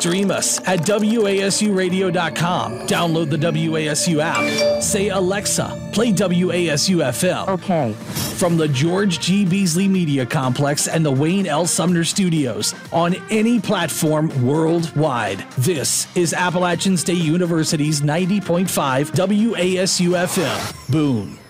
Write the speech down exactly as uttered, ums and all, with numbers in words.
Stream us at W A S U radio dot com. Download the W A S U app. Say, Alexa, play W A S U F M. Okay. From the George G. Beasley Media Complex and the Wayne L. Sumner Studios on any platform worldwide. This is Appalachian State University's ninety point five W A S U F M. Boone.